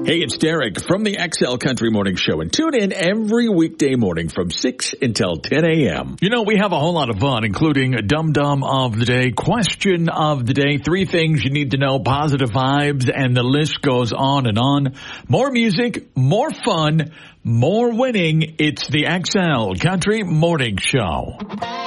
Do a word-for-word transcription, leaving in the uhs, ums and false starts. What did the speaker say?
Hey, it's Derek from the X L Country Morning Show, and tune in every weekday morning from six until ten a.m. You know, we have a whole lot of fun, including a dum-dum of the day, question of the day, three things you need to know, positive vibes, and the list goes on and on. More music, more fun, more winning. It's the X L Country Morning Show.